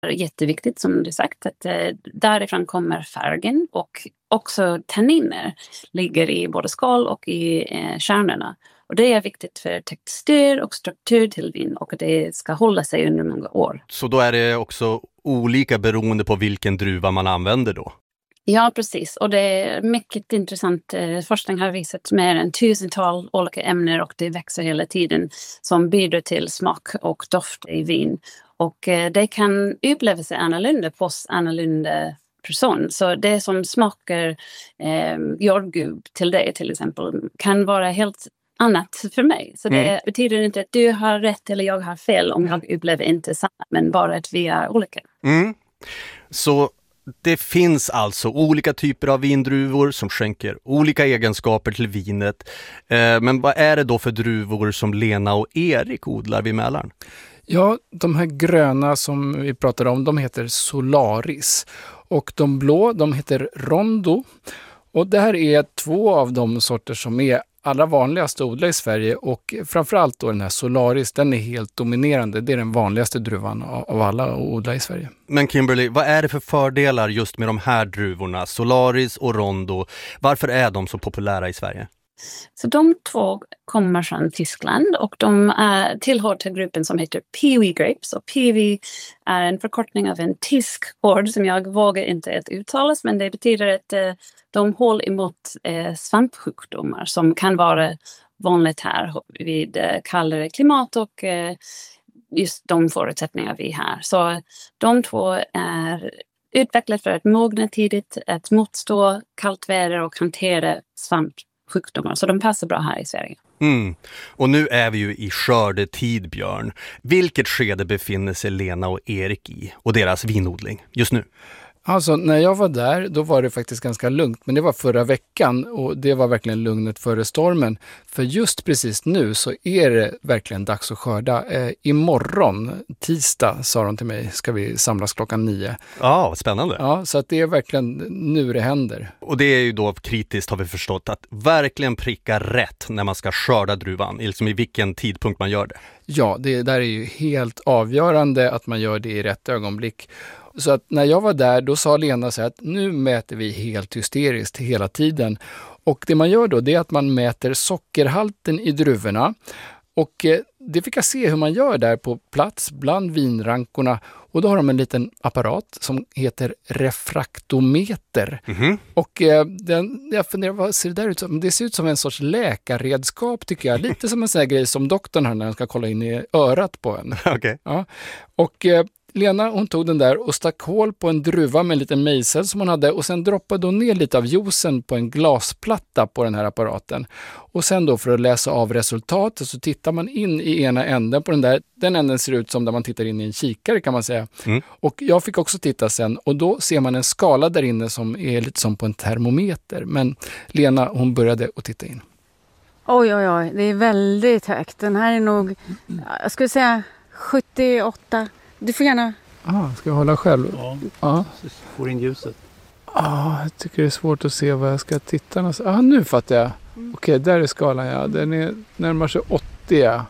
Det är jätteviktigt som du sagt att därifrån kommer färgen och också tanniner ligger i både skal och i kärnorna. Och det är viktigt för textur och struktur till vin och det ska hålla sig under många år. Så då är det också olika beroende på vilken druva man använder då? Ja, precis. Och det är mycket intressant. Forskning har visat mer än 1000-tal olika ämnen och det växer hela tiden som bidrar till smak och doft i vin. Och det kan uppleva sig annorlunda på annorlunda person. Så det som smakar jordgubb till dig till exempel kan vara helt annat för mig. Så det betyder inte att du har rätt eller jag har fel om jag upplever inte samma, men bara att vi är olika. Så det finns alltså olika typer av vindruvor som skänker olika egenskaper till vinet. Men vad är det då för druvor som Lena och Erik odlar vid Mälaren? Ja, de här gröna som vi pratade om, de heter Solaris. Och de blå, de heter Rondo. Och det här är 2 av de sorter som är allra vanligaste odla i Sverige och framförallt då den här Solaris, den är helt dominerande. Det är den vanligaste druvan av alla odla i Sverige. Men Kimberly, vad är det för fördelar just med de här druvorna, Solaris och Rondo? Varför är de så populära i Sverige? Så de 2 kommer från Tyskland och de tillhör till gruppen som heter Piwi Grapes. Och Piwi är en förkortning av en tysk ord som jag vågar inte att uttalas, men det betyder att de håller emot svampsjukdomar som kan vara vanligt här vid kallare klimat och just de förutsättningar vi har. Så de 2 är utvecklade för att mogna tidigt, att motstå kallt väder och hantera svampsjukdomar. Så de passar bra här i Sverige. Och nu är vi ju i skördetid, Björn. Vilket skede befinner sig Lena och Erik i och deras vinodling just nu? Alltså när jag var där, då var det faktiskt ganska lugnt. Men det var förra veckan och det var verkligen lugnet före stormen. För just precis nu så är det verkligen dags att skörda. Imorgon, tisdag, sa de till mig, ska vi samlas 9:00. Ja, spännande. Ja, så att det är verkligen nu det händer. Och det är ju då kritiskt, har vi förstått, att verkligen pricka rätt när man ska skörda druvan. Liksom i vilken tidpunkt man gör det. Ja, det där är ju helt avgörande att man gör det i rätt ögonblick. Så att när jag var där, då sa Lena så att nu mäter vi helt hysteriskt hela tiden. Och det man gör då, det är att man mäter sockerhalten i druvorna. Och det fick jag se hur man gör där på plats bland vinrankorna. Och då har de en liten apparat som heter refraktometer. Och jag funderar, vad ser det där ut som? Det ser ut som en sorts läkarredskap tycker jag. Lite som en sån här grej som doktorn har när han ska kolla in i örat på en. Okay. Ja. Och Lena, hon tog den där och stack hål på en druva med en liten mejsel som hon hade och sen droppade hon ner lite av juicen på en glasplatta på den här apparaten. Och sen då för att läsa av resultatet så tittar man in i ena änden på den där. Den änden ser ut som där man tittar in i en kikare kan man säga. Och jag fick också titta sen och då ser man en skala där inne som är lite som på en termometer. Men Lena, hon började att titta in. Oj, det är väldigt högt. Den här är nog, jag skulle säga 78. Du får gärna... Ska jag hålla själv? Ja. Får in ljuset. Jag tycker det är svårt att se vad jag ska titta någonstans. Nu fattar jag. Okej, där är skalan, ja. Den är närmar sig 80, ja.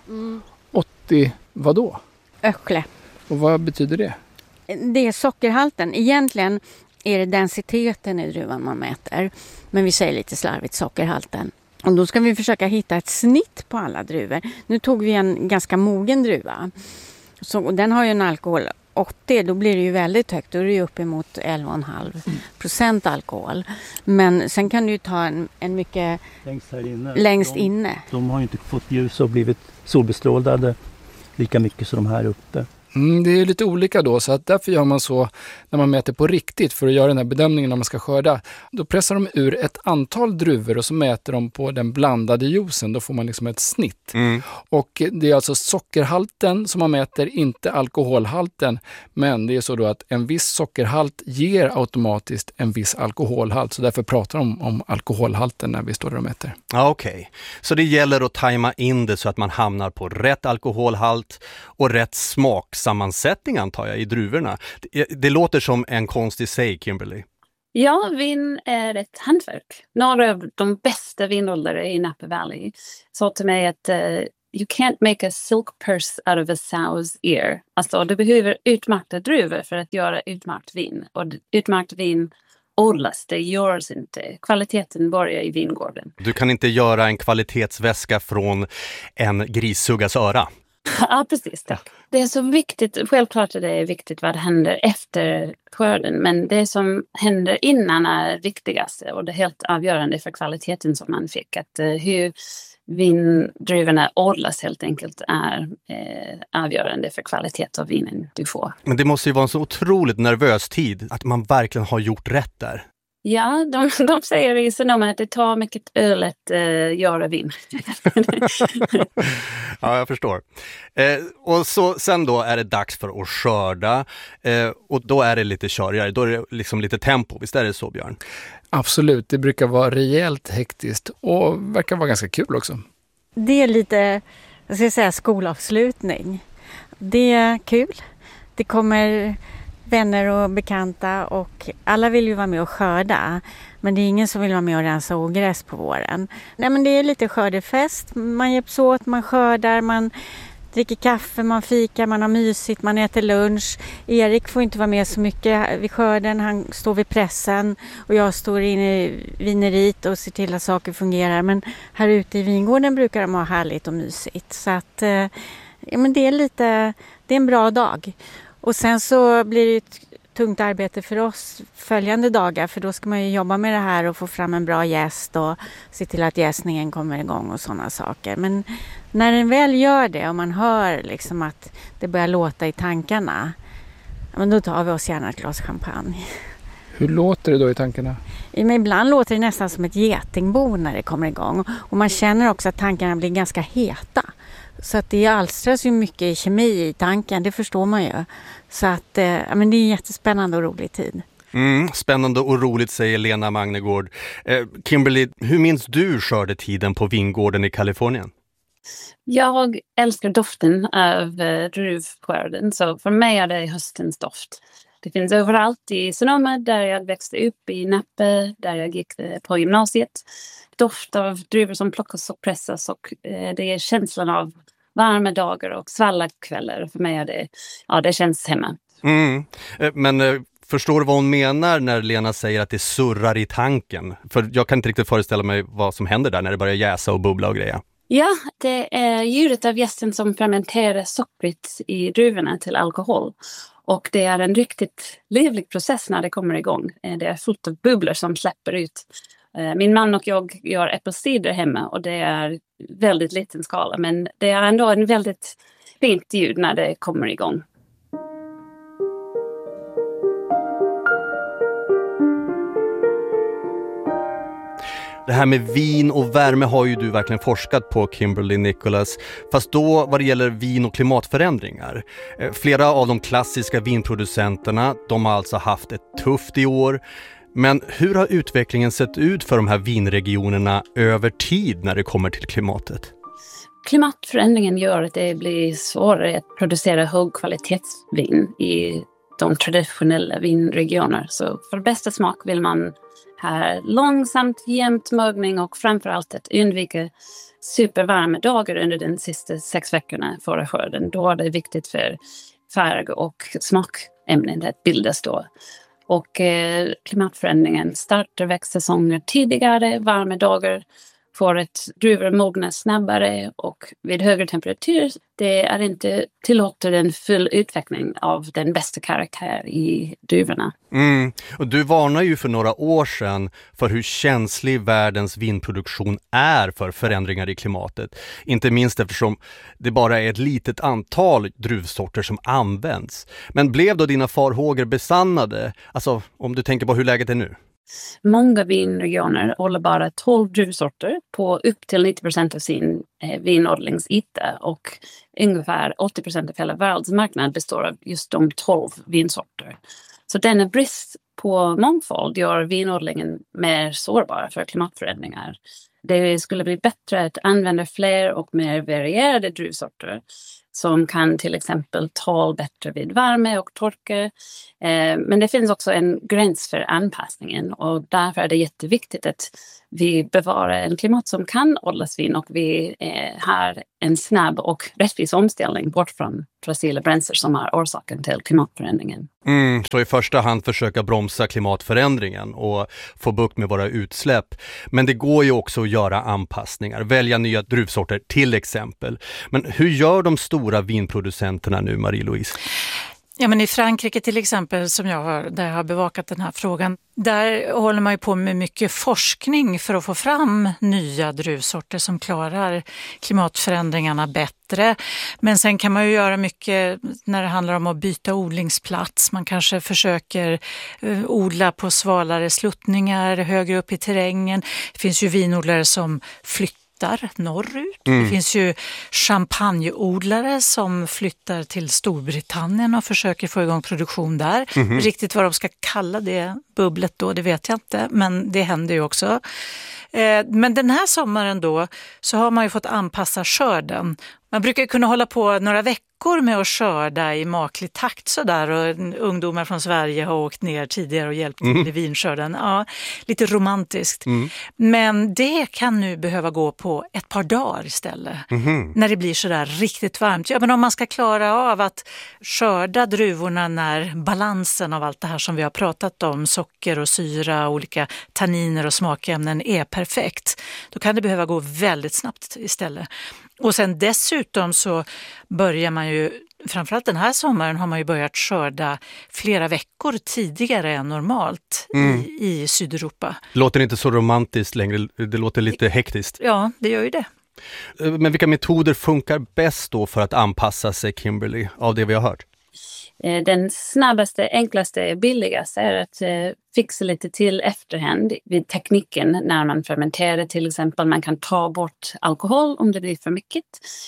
80, vad då? Öckle. Och vad betyder det? Det är sockerhalten. Egentligen är det densiteten i druvan man mäter. Men vi säger lite slarvigt sockerhalten. Och då ska vi försöka hitta ett snitt på alla druvor. Nu tog vi en ganska mogen druva. Så den har ju en alkohol 80, då blir det ju väldigt högt. Då är det ju uppemot 11,5% alkohol. Men sen kan du ju ta en mycket längst inne. De har ju inte fått ljus och blivit solbestrålade lika mycket som de här uppe. Det är lite olika då, så att därför gör man så när man mäter på riktigt för att göra den här bedömningen när man ska skörda. Då pressar de ur ett antal druvor och så mäter de på den blandade juicen. Då får man liksom ett snitt. Och det är alltså sockerhalten som man mäter, inte alkoholhalten. Men det är så då att en viss sockerhalt ger automatiskt en viss alkoholhalt. Så därför pratar de om alkoholhalten när vi står där och mäter. Okej. Så det gäller att tajma in det så att man hamnar på rätt alkoholhalt och rätt smaksammansättning antar jag i druvorna. Det låter som en konst i sig, Kimberly. Ja, vin är ett hantverk. Några av de bästa vinodlare i Napa Valley sa till mig att you can't make a silk purse out of a sow's ear. Alltså du behöver utmärkta druvor för att göra utmärkt vin. Och utmärkt vin odlas, det görs inte. Kvaliteten börjar i vingården. Du kan inte göra en kvalitetsväska från en grissuggas öra. Ja, precis. Tack. Det är så viktigt, självklart är det viktigt vad händer efter skörden, men det som händer innan är viktigaste och det helt avgörande för kvaliteten som man fick. Att hur vindruvorna odlas helt enkelt är avgörande för kvalitet av vinen du får. Men det måste ju vara en så otroligt nervös tid att man verkligen har gjort rätt där. Ja, de säger i Sonoma att det tar mycket öl att göra vin. Ja, jag förstår. Och så, sen då är det dags för att skörda och då är det lite körigare, då är det liksom lite tempo. Visst är det så, Björn? Absolut, det brukar vara rejält hektiskt och verkar vara ganska kul också. Det är lite, jag ska säga, skolavslutning. Det är kul. Det kommer vänner och bekanta och alla vill ju vara med och skörda. Men det är ingen som vill vara med och rensa ogräs på våren. Nej, men det är lite skördefest. Man hjälps åt, man skördar, man dricker kaffe, man fikar, man har mysigt, man äter lunch. Erik får inte vara med så mycket vid skörden. Han står vid pressen och jag står inne i vineriet och ser till att saker fungerar. Men här ute i vingården brukar de ha härligt och mysigt. Så att ja, men det är en bra dag. Och sen så blir det ett tungt arbete för oss följande dagar, för då ska man ju jobba med det här och få fram en bra jäst och se till att jäsningen kommer igång och sådana saker. Men när den väl gör det och man hör liksom att det börjar låta i tankarna, men då tar vi oss gärna ett glas champagne. Hur låter det då i tankarna? Men ibland låter det nästan som ett getingbo när det kommer igång. Och man känner också att tankarna blir ganska heta. Så att det alstras ju mycket kemi i tanken, det förstår man ju. Så att men det är en jättespännande och rolig tid. Spännande och roligt, säger Lena Magnegård. Kimberly, hur minns du skördetiden på vingården i Kalifornien? Jag älskar doften av druvskörden, så för mig är det höstens doft. Det finns överallt i Sonoma, där jag växte upp, i Napa, där jag gick på gymnasiet. Doft av druvor som plockas och pressas, och det är känslan av varma dagar och svalla kvällar. För mig är det, ja, det känns hemma. Men förstår du vad hon menar när Lena säger att det surrar i tanken? För jag kan inte riktigt föreställa mig vad som händer där när det börjar jäsa och bubbla och greja. Ja, det är ljudet av jästen som fermenterar sockret i druvorna till alkohol. Och det är en riktigt livlig process när det kommer igång. Det är fullt av bubblor som släpper ut. Min man och jag gör äppelcider hemma, och det är väldigt liten skala. Men det är ändå en väldigt fint ljud när det kommer igång. Det här med vin och värme har ju du verkligen forskat på, Kimberly Nicholas. Fast då vad det gäller vin och klimatförändringar. Flera av de klassiska vinproducenterna, de har alltså haft ett tufft i år. Men hur har utvecklingen sett ut för de här vinregionerna över tid när det kommer till klimatet? Klimatförändringen gör att det blir svårare att producera högkvalitetsvin i de traditionella vinregioner. Så för bästa smak vill man ha långsamt, jämnt mögning och framförallt att undvika supervarma dagar under de sista 6 veckorna före skörden. Då är det viktigt för färg och smakämnen att bildas då. Och klimatförändringen startar växtsäsonger tidigare, varma dagar får ett druvor mogna snabbare, och vid högre temperatur det är inte tillåter en full utveckling av den bästa karaktär i druvorna. Och du varnar ju för några år sedan för hur känslig världens vinproduktion är för förändringar i klimatet. Inte minst eftersom det bara är ett litet antal druvsorter som används. Men blev då dina farhågor besannade? Alltså om du tänker på hur läget är nu? Många vinregioner håller bara 12 druvsorter på upp till 90% av sin vinodlingsyta, och ungefär 80% av hela världsmarknaden består av just de 12 vinsorter. Så denna brist på mångfald gör vinodlingen mer sårbar för klimatförändringar. Det skulle bli bättre att använda fler och mer varierade druvsorter. som kan till exempel tåla bättre vid värme och torka. Men det finns också en gräns för anpassningen och därför är det jätteviktigt att vi bevarar en klimat som kan odlas vin och vi har en snabb och rättvis omställning bort från fossila bränslen som är orsaken till klimatförändringen. Så i första hand försöka bromsa klimatförändringen och få bukt med våra utsläpp. Men det går ju också att göra anpassningar, välja nya druvsorter till exempel. Men hur gör de stora vinproducenterna nu, Marie-Louise? Ja, men i Frankrike till exempel, där jag har bevakat den här frågan, där håller man ju på med mycket forskning för att få fram nya druvsorter som klarar klimatförändringarna bättre. Men sen kan man ju göra mycket när det handlar om att byta odlingsplats. Man kanske försöker odla på svalare sluttningar högre upp i terrängen. Det finns ju vinodlare som flyttar norrut. Det finns ju champagneodlare som flyttar till Storbritannien och försöker få igång produktion där. Riktigt vad de ska kalla det bubblet då, det vet jag inte, men det händer ju också. Men den här sommaren då så har man ju fått anpassa skörden. Man brukar kunna hålla på några veckor med att skörda i maklig takt sådär, och ungdomar från Sverige har åkt ner tidigare och hjälpt till i vinskörden. Ja, lite romantiskt. Men det kan nu behöva gå på ett par dagar istället. När det blir sådär riktigt varmt. Ja, men om man ska klara av att skörda druvorna när balansen av allt det här som vi har pratat om, socker och syra, olika tanniner och smakämnen är perfekt, då kan det behöva gå väldigt snabbt istället. Och sen dessutom så börjar man ju, framförallt den här sommaren har man ju börjat skörda flera veckor tidigare än normalt i Sydeuropa. Låter inte så romantiskt längre, det låter lite hektiskt. Ja, det gör ju det. Men vilka metoder funkar bäst då för att anpassa sig, Kimberly, av det vi har hört? Den snabbaste, enklaste, billigaste är att fixa lite till efterhand vid tekniken när man fermenterar till exempel. Man kan ta bort alkohol om det blir för mycket,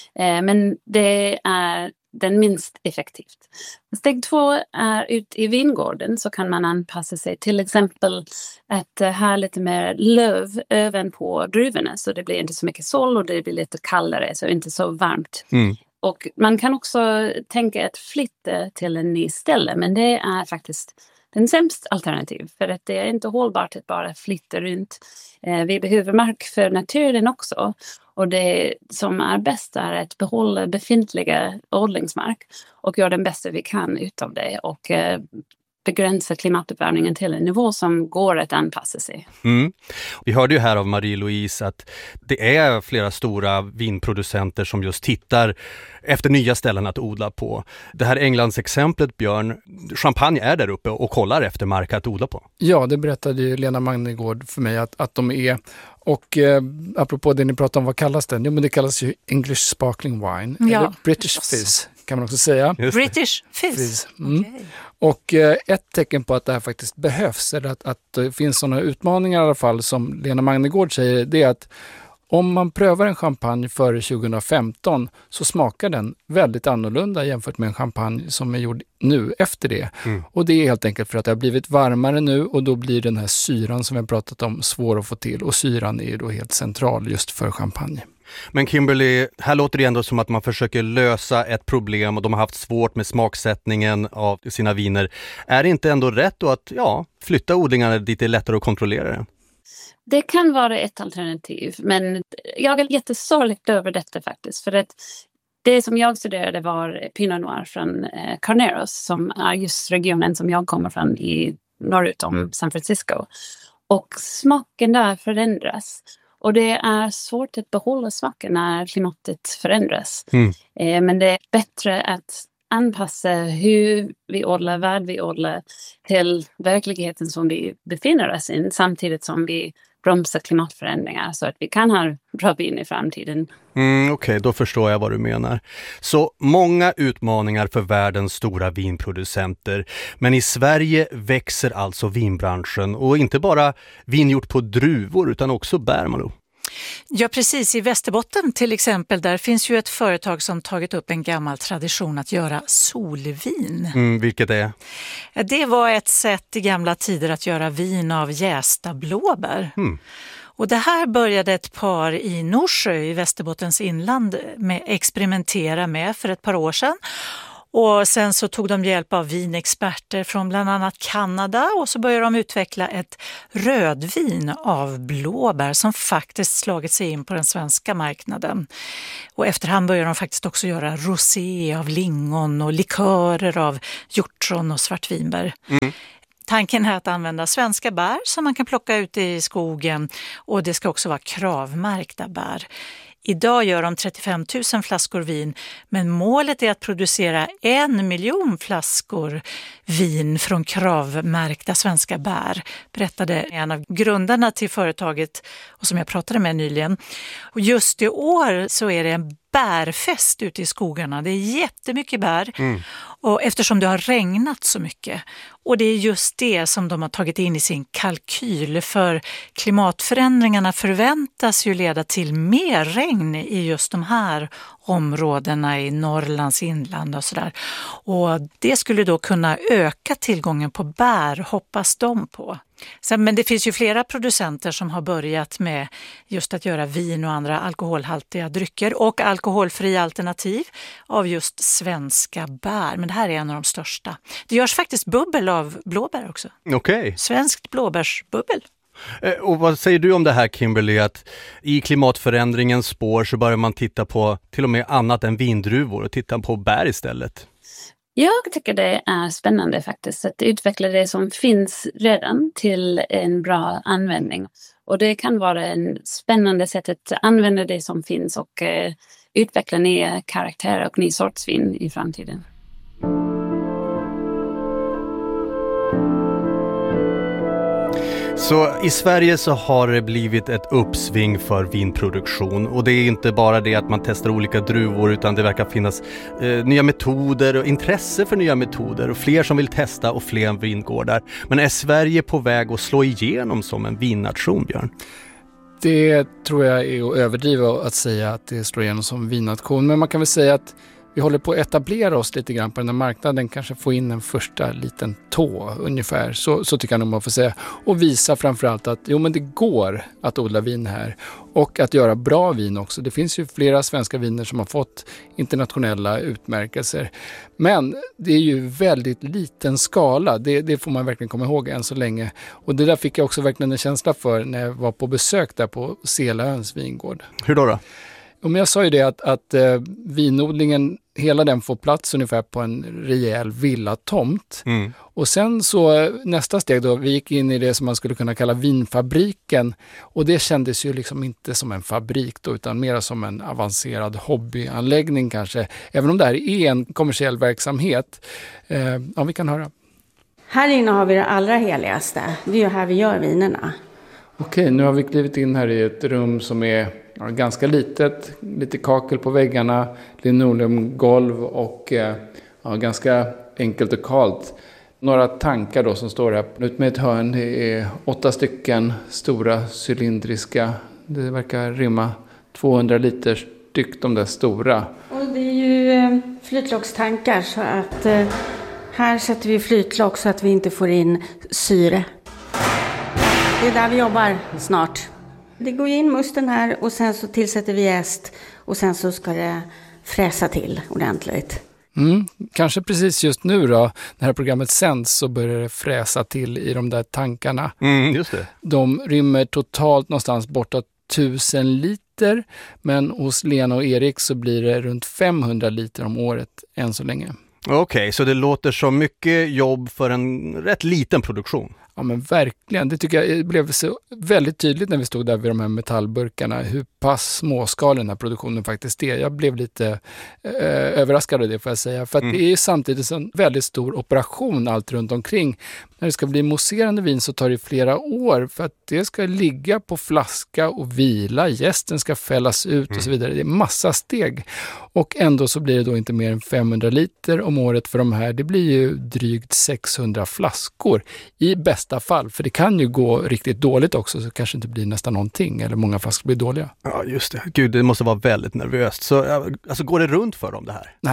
men det är den minst effektivt. Steg 2 är ut i vingården, så kan man anpassa sig till exempel att ha lite mer löv öven på druvorna så det blir inte så mycket sol och det blir lite kallare så inte så varmt. Och man kan också tänka att flytta till en ny ställe, men det är faktiskt den sämsta alternativ för att det är inte hållbart att bara flytta runt. Vi behöver mark för naturen också, och det som är bäst är att behålla befintliga odlingsmark och göra den bästa vi kan utav det och begränsa klimatuppvärmningen till en nivå som går att anpassa sig. Vi hörde ju här av Marie-Louise att det är flera stora vinproducenter som just tittar efter nya ställen att odla på. Det här Englands exemplet, Björn, Champagne är där uppe och kollar efter mark att odla på. Ja, det berättade ju Lena Magnegård för mig att de är. Och apropå det ni pratade om, vad kallas den? Jo, men det kallas ju English Sparkling Wine. Ja. Eller British Fizz kan man också säga. British Fizz. Okay. Och ett tecken på att det här faktiskt behövs, eller att det finns sådana utmaningar i alla fall som Lena Magnegård säger, det är att om man prövar en champagne före 2015 så smakar den väldigt annorlunda jämfört med en champagne som är gjord nu efter det. Och det är helt enkelt för att det har blivit varmare nu och då blir den här syran som vi har pratat om svår att få till, och syran är ju då helt central just för champagne. Men Kimberly, här låter det ändå som att man försöker lösa ett problem och de har haft svårt med smaksättningen av sina viner. Är det inte ändå rätt då att flytta odlingarna dit det är lättare att kontrollera det? Det kan vara ett alternativ, men jag är jättesorgligt över detta faktiskt. För att det som jag studerade var Pinot Noir från Carneros, som är just regionen som jag kommer från i norrut om San Francisco. Och smaken där förändras. Och det är svårt att behålla smaken när klimatet förändras. Men det är bättre att anpassa hur vi odlar, vad vi odlar till verkligheten som vi befinner oss i, samtidigt som vi bromsar klimatförändringar så att vi kan ha bra vin i framtiden. Okej, då förstår jag vad du menar. Så många utmaningar för världens stora vinproducenter. Men i Sverige växer alltså vinbranschen, och inte bara vin gjort på druvor utan också bär, Malou. Ja, precis. I Västerbotten till exempel, där finns ju ett företag som tagit upp en gammal tradition att göra solvin. Vilket är? Det var ett sätt i gamla tider att göra vin av jästa blåbär. Och det här började ett par i Norsjö i Västerbottens inland experimentera med för ett par år sedan. Och sen så tog de hjälp av vinexperter från bland annat Kanada och så började de utveckla ett rödvin av blåbär som faktiskt slagit sig in på den svenska marknaden. Och efterhand började de faktiskt också göra rosé av lingon och likörer av hjortron och svartvinbär. Tanken är att använda svenska bär som man kan plocka ut i skogen och det ska också vara kravmärkta bär. Idag gör de 35 000 flaskor vin, men målet är att producera 1 miljon flaskor vin från kravmärkta svenska bär, berättade en av grundarna till företaget och som jag pratade med nyligen. Och just i år så är det en bärfest ute i skogarna. Det är jättemycket bär och eftersom det har regnat så mycket. Och det är just det som de har tagit in i sin kalkyl, för klimatförändringarna förväntas ju leda till mer regn i just de här områdena i Norrlands inland och sådär. Och det skulle då kunna öka tillgången på bär, hoppas de på. Men det finns ju flera producenter som har börjat med just att göra vin och andra alkoholhaltiga drycker och alkoholfria alternativ av just svenska bär. Men det här är en av de största. Det görs faktiskt bubbel av blåbär också. Okej. Svenskt blåbärsbubbel. Och vad säger du om det här, Kimberly, att i klimatförändringens spår så börjar man titta på till och med annat än vindruvor och titta på bär istället? Jag tycker det är spännande faktiskt att utveckla det som finns redan till en bra användning. Och det kan vara en spännande sätt att använda det som finns och utveckla nya karaktärer och ny sorts vin i framtiden. Så i Sverige så har det blivit ett uppsving för vinproduktion och det är inte bara det att man testar olika druvor utan det verkar finnas nya metoder och intresse för nya metoder och fler som vill testa och fler vingårdar. Men är Sverige på väg att slå igenom som en vinnation, Björn? Det tror jag är att överdriva att säga att det slår igenom som vinnation, men man kan väl säga att vi håller på att etablera oss lite grann på den här marknaden, kanske få in en första liten tå ungefär, så tycker jag nog man får säga. Och visa framförallt att men det går att odla vin här och att göra bra vin också. Det finns ju flera svenska viner som har fått internationella utmärkelser. Men det är ju väldigt liten skala, det får man verkligen komma ihåg än så länge. Och det där fick jag också verkligen en känsla för när jag var på besök där på Selöns vingård. Hur då? Men jag sa ju det att vinodlingen, hela den får plats ungefär på en rejäl villatomt. Och sen så nästa steg då, vi gick in i det som man skulle kunna kalla vinfabriken. Och det kändes ju liksom inte som en fabrik då, utan mer som en avancerad hobbyanläggning kanske. Även om det här är en kommersiell verksamhet. Ja, vi kan höra. Här inne har vi det allra heligaste. Det är ju här vi gör vinerna. Okej, nu har vi klivit in här i ett rum som är ganska litet, lite kakel på väggarna, linoleumgolv och ganska enkelt och kallt. Några tankar då som står här. Ut med ett hörn, det är 8 stycken stora cylindriska, det verkar rymma 200 liter styck de där stora. Och det är ju flytlockstankar så att här sätter vi flytlock så att vi inte får in syre. Det är där vi jobbar snart. Det går in musten här och sen så tillsätter vi jäst och sen så ska det fräsa till ordentligt. Kanske precis just nu då, när det här programmet sänds så börjar det fräsa till i de där tankarna. Just det. De rymmer totalt någonstans bortåt 1000 liter, men hos Lena och Erik så blir det runt 500 liter om året än så länge. Okej, så det låter som mycket jobb för en rätt liten produktion. Ja men verkligen, det tycker jag blev så väldigt tydligt när vi stod där vid de här metallburkarna hur pass småskalig den här produktionen faktiskt är. Jag blev lite överraskad av det får jag säga, för att det är samtidigt en väldigt stor operation allt runt omkring. När det ska bli mousserande vin så tar det flera år för att det ska ligga på flaska och vila, jästen ska fällas ut och så vidare. Det är massa steg och ändå så blir det då inte mer än 500 liter om året för de här. Det blir ju drygt 600 flaskor i bästa fall, för det kan ju gå riktigt dåligt också så kanske inte blir nästan någonting eller många flaskor blir dåliga. Ja just det, gud det måste vara väldigt nervöst. Så alltså går det runt för dem det här? Nej.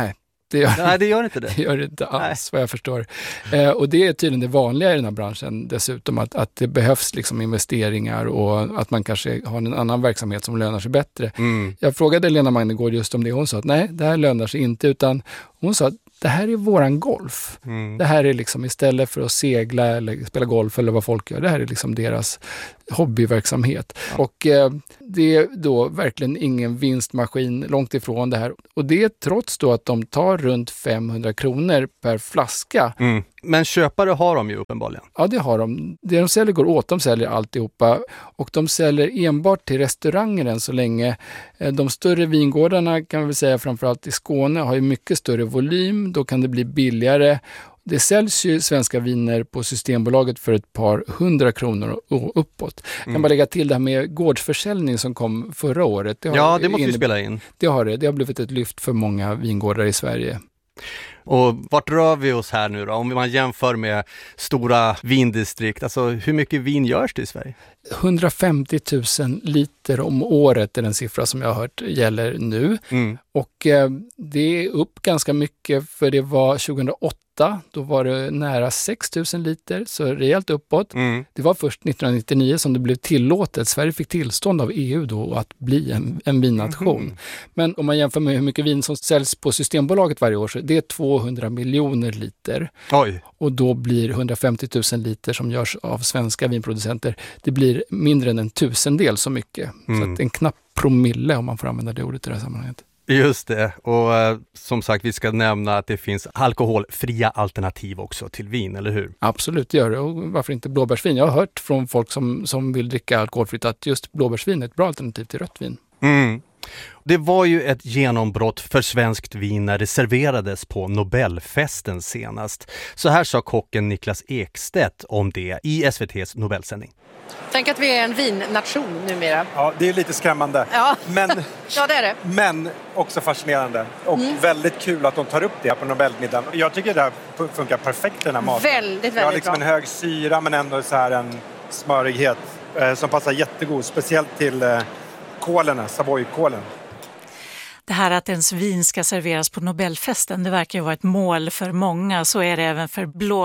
Nej, det gör inte det. Det gör det inte alls, vad jag förstår. Och det är tydligen det vanliga i den här branschen dessutom, att det behövs liksom investeringar och att man kanske har en annan verksamhet som lönar sig bättre. Jag frågade Lena Magnegård just om det, och hon sa att nej, det här lönar sig inte, utan hon sa att det här är våran golf. Det här är liksom istället för att segla eller spela golf eller vad folk gör, det här är liksom deras hobbyverksamhet. Och det är då verkligen ingen vinstmaskin, långt ifrån det här. Och det är trots då att de tar runt 500 kronor per flaska. Men köpare har de ju uppenbarligen. Ja, det har de. Det de säljer går åt, de säljer alltihopa. Och de säljer enbart till restauranger än så länge. De större vingårdarna, kan vi säga framförallt i Skåne, har ju mycket större volym. Då kan det bli billigare. Det säljs ju svenska viner på Systembolaget för ett par 100 kronor och uppåt. Jag kan bara lägga till det här med gårdsförsäljning som kom förra året. Det måste vi spela in. Det har blivit ett lyft för många vingårdar i Sverige. Och vart rör vi oss här nu då? Om man jämför med stora vindistrikt, alltså hur mycket vin görs det i Sverige? 150 000 liter om året är den siffra som jag har hört gäller nu. Och det är upp ganska mycket, för det var 2008, då var det nära 6 000 liter, så rejält uppåt. Det var först 1999 som det blev tillåtet. Sverige fick tillstånd av EU då att bli en vinnation. Men om man jämför med hur mycket vin som säljs på Systembolaget varje år, så det är 200 miljoner liter. Oj. Och då blir 150 000 liter som görs av svenska vinproducenter, det blir mindre än en tusendel så mycket. Så att en knapp promille, om man får använda det ordet i det här sammanhanget. Just det, och som sagt, vi ska nämna att det finns alkoholfria alternativ också till vin, eller hur? Absolut, det gör det. Och varför inte blåbärsvin? Jag har hört från folk som vill dricka alkoholfritt att just blåbärsvin är ett bra alternativ till rött vin. Det var ju ett genombrott för svenskt vin när det serverades på Nobelfesten senast. Så här sa kocken Niklas Ekstedt om det i SVT:s Nobelsändning. Tänk att vi är en vinnation numera. Ja, det är lite skrämmande. Ja, men, ja det är det. Men också fascinerande. Och väldigt kul att de tar upp det på Nobelmiddagen. Jag tycker det här funkar perfekt, den här maten. Väldigt Jag har liksom bra. En hög syra, men ändå så här en smörighet som passar jättegod. Speciellt till kålen, Savoykålen. Det här att ens vin ska serveras på Nobelfesten, det verkar ju vara ett mål för många. Så är det även för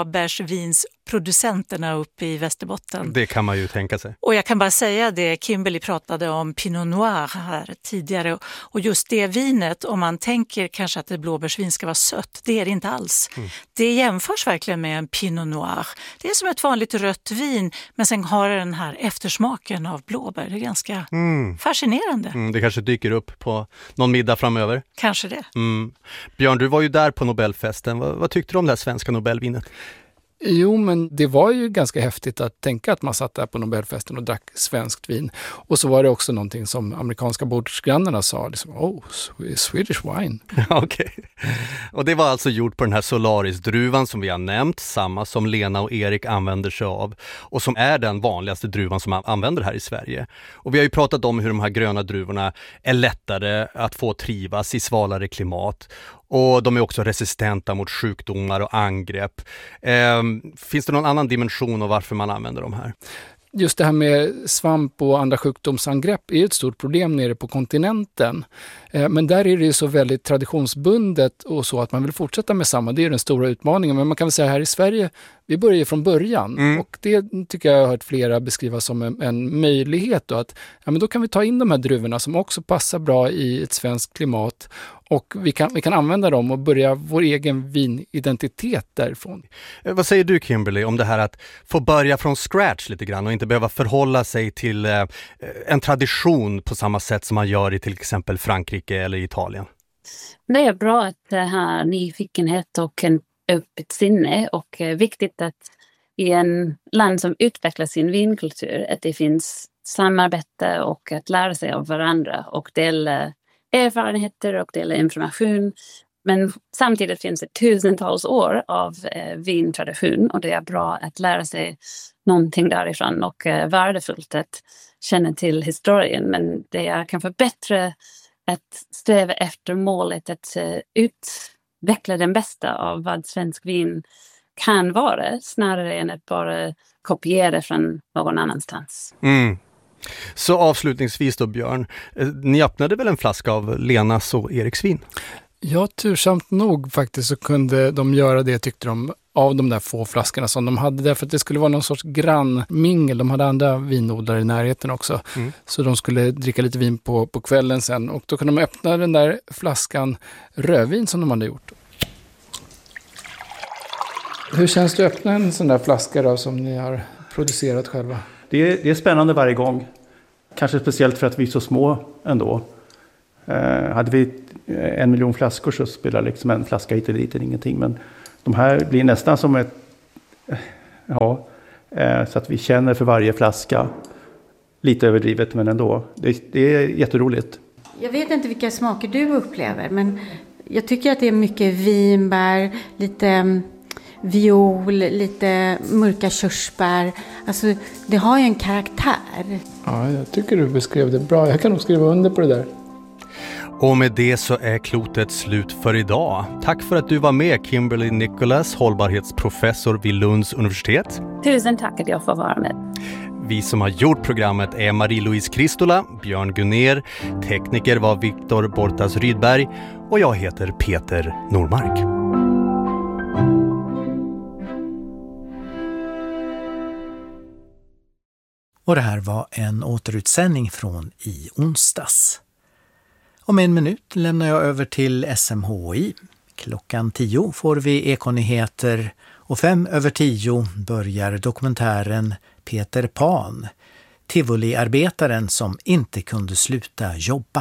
blåbärsvinsproducenterna uppe i Västerbotten. Det kan man ju tänka sig. Och jag kan bara säga det, Kimberly pratade om Pinot Noir här tidigare. Och just det vinet, om man tänker kanske att ett blåbärsvin ska vara sött, det är det inte alls. Det jämförs verkligen med en Pinot Noir. Det är som ett vanligt rött vin, men sen har den här eftersmaken av blåbär. Det är ganska fascinerande. Det kanske dyker upp på någon middag framöver. Kanske det. Björn, du var ju där på Nobelfesten. Vad tyckte du om det här svenska Nobelvinet? Jo, men det var ju ganska häftigt att tänka att man satt där på Nobelfesten och drack svenskt vin. Och så var det också någonting som amerikanska bordsgrannarna sa, liksom, Swedish wine. Okej. Och det var alltså gjort på den här Solaris-druvan som vi har nämnt, samma som Lena och Erik använder sig av och som är den vanligaste druvan som man använder här i Sverige. Och vi har ju pratat om hur de här gröna druvorna är lättare att få trivas i svalare klimat. Och de är också resistenta mot sjukdomar och angrepp. Finns det någon annan dimension av varför man använder de här? Just det här med svamp och andra sjukdomsangrepp är ett stort problem nere på kontinenten. Men där är det ju så väldigt traditionsbundet och så att man vill fortsätta med samma. Det är den stora utmaningen. Men man kan väl säga här i Sverige, vi börjar ju från början. Och det tycker jag har hört flera beskriva som en möjlighet. Då, att men då kan vi ta in de här druvorna som också passar bra i ett svenskt klimat. Och vi kan använda dem och börja vår egen vinidentitet därifrån. Vad säger du, Kimberly, om det här att få börja från scratch lite grann och inte behöva förhålla sig till en tradition på samma sätt som man gör i till exempel Frankrike eller Italien? Det är bra att det här nyfikenhet och en öppet sinne, och viktigt att i en land som utvecklar sin vinkultur att det finns samarbete och att lära sig av varandra och dela erfarenheter och dela information. Men samtidigt finns det tusentals år av vintradition, och det är bra att lära sig någonting därifrån och värdefullt att känna till historien. Men det är kanske bättre att sträva efter målet att utveckla den bästa av vad svensk vin kan vara, snarare än att bara kopiera från någon annanstans. Så avslutningsvis då, Björn, ni öppnade väl en flaska av Lenas och Eriks vin? Ja, tursamt nog faktiskt så kunde de göra det, tyckte de, av de där få flaskorna som de hade. Därför att det skulle vara någon sorts grannmingel. De hade andra vinodlare i närheten också. Så de skulle dricka lite vin på kvällen sen. Och då kunde de öppna den där flaskan rödvin som de hade gjort. Hur känns det att öppna en sån där flaska då, som ni har producerat själva? Det är spännande varje gång. Kanske speciellt för att vi är så små ändå. Hade vi 1 miljon flaskor så spelar liksom en flaska hit eller dit ingenting. Men de här blir nästan som ett... Ja, så att vi känner för varje flaska. Lite överdrivet, men ändå. Det är jätteroligt. Jag vet inte vilka smaker du upplever, men jag tycker att det är mycket vinbär, lite viol, lite mörka körsbär. Alltså, det har ju en karaktär. Ja, jag tycker du beskrev det bra. Jag kan nog skriva under på det där. Och med det så är klotet slut för idag. Tack för att du var med, Kimberly Nicholas, hållbarhetsprofessor vid Lunds universitet. Tusen tack att jag får vara med. Vi som har gjort programmet är Marie-Louise Kristola, Björn Gunner, tekniker var Viktor Bortas Rydberg och jag heter Peter Normark. Och det här var en återutsändning från i onsdags. Om 1 minut lämnar jag över till SMHI. Klockan 10 får vi Ekonyheter och 5:10 börjar dokumentären Peter Pan, Tivoli-arbetaren som inte kunde sluta jobba.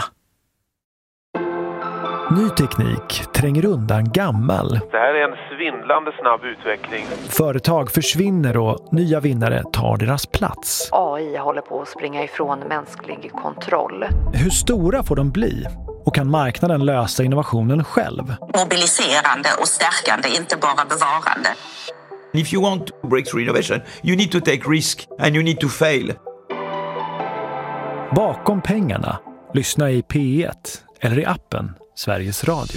Ny teknik tränger undan gammal. Det här är en svindlande snabb utveckling. Företag försvinner och nya vinnare tar deras plats. AI håller på att springa ifrån mänsklig kontroll. Hur stora får de bli? Och kan marknaden lösa innovationen själv? Mobiliserande och stärkande, inte bara bevarande. If you want breakthrough innovation, you need to take risk and you need to fail. Bakom pengarna, lyssna i P1 eller i appen Sveriges Radio.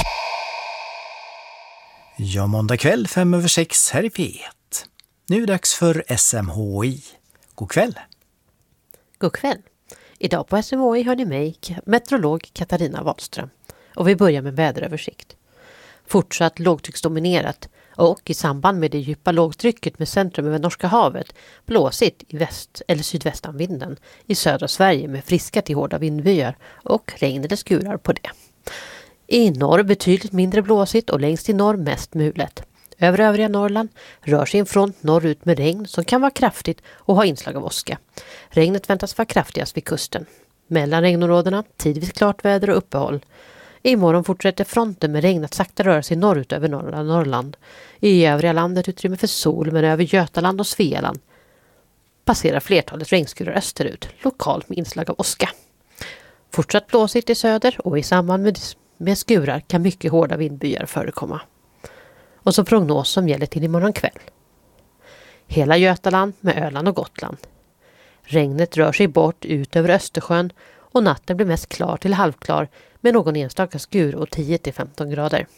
Ja, måndag kväll 5:06 här i P1. Nu är det dags för SMHI. God kväll. God kväll. Idag på SMHI hör ni mig, meteorolog Katarina Wahlström. Och vi börjar med väderöversikt. Fortsatt lågtrycksdominerat och i samband med det djupa lågtrycket med centrum över Norska havet blåsigt i väst- eller sydvästanvinden i södra Sverige med friska till hårda vindbyar och regn eller skurar på det. I norr betydligt mindre blåsigt och längst i norr mest mulet. Över övriga Norrland rör sig en front norrut med regn som kan vara kraftigt och ha inslag av åska. Regnet väntas vara kraftigast vid kusten. Mellan regnområdena tidvis klart väder och uppehåll. Imorgon fortsätter fronten med regn att sakta röra sig norrut över Norrland. I övriga landet utrymme för sol, men över Götaland och Svealand passerar flertalet regnskurar österut, lokalt med inslag av åska. Fortsatt blåsigt i söder och i samband med skurar kan mycket hårda vindbyar förekomma. Och så prognos som gäller till imorgon kväll. Hela Götaland med Öland och Gotland. Regnet rör sig bort ut över Östersjön och natten blir mest klar till halvklar med någon enstaka skur och 10-15 grader.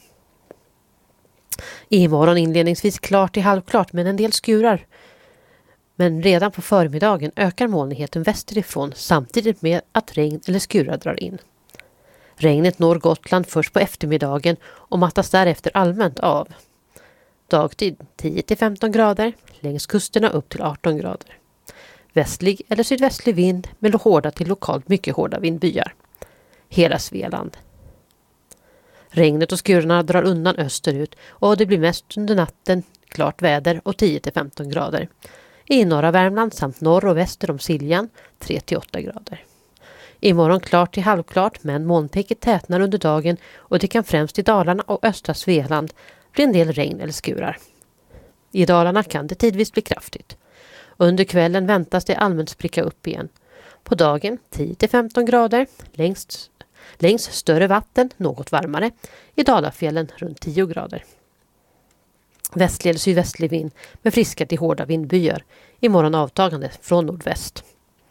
Imorgon inledningsvis klart till halvklart men en del skurar. Men redan på förmiddagen ökar molnigheten västerifrån samtidigt med att regn eller skurar drar in. Regnet når Gotland först på eftermiddagen och mattas därefter allmänt av. Dagtid 10-15 grader, längs kusterna upp till 18 grader. Västlig eller sydvästlig vind med hårda till lokalt mycket hårda vindbyar. Hela Svealand. Regnet och skurarna drar undan österut och det blir mest under natten klart väder och 10-15 grader. I norra Värmland samt norr och väster om Siljan 3-8 grader. Imorgon klart till halvklart men molntäcket tätnar under dagen och det kan främst i Dalarna och östra Svealand bli en del regn eller skurar. I Dalarna kan det tidvis bli kraftigt. Under kvällen väntas det allmänt spricka upp igen. På dagen 10-15 grader, längs större vatten något varmare, i Dalafjällen runt 10 grader. Västlig eller sydvästlig vind med friska till hårda vindbyar, imorgon avtagande från nordväst.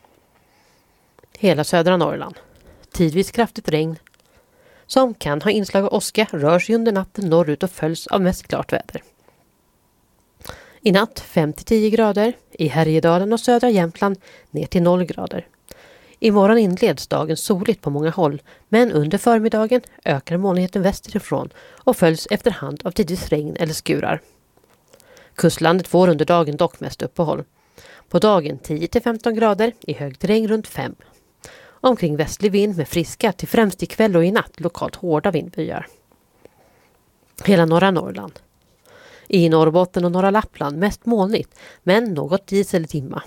Hela södra Norrland. Tidvis kraftigt regn som kan ha inslag av åska rör sig under natten norrut och följs av mest klart väder. I natt 5-10 grader, i Härjedalen och södra Jämtland ner till 0 grader. Imorgon inleds dagen soligt på många håll, men under förmiddagen ökar molnigheten västerifrån och följs efterhand av tidvis regn eller skurar. Kustlandet får under dagen dock mest uppehåll. På dagen 10-15 grader, i högterräng runt 5. Omkring västlig vind med friska till främst ikväll och i natt lokalt hårda vindbyar. Hela norra Norrland. I Norrbotten och norra Lappland mest molnigt, men något dis eller dimma.